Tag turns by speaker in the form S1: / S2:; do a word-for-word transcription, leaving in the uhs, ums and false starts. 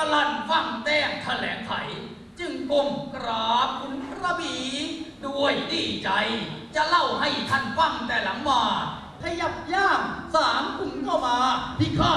S1: ลันฟังแต้งแถลงไขจึงก้มกราบคุณกระบี่ด้วยดีใจจะเล่าให้ท่านฟังแต่หลังมาขยับย่างสามขุมเข้ามาพิฆา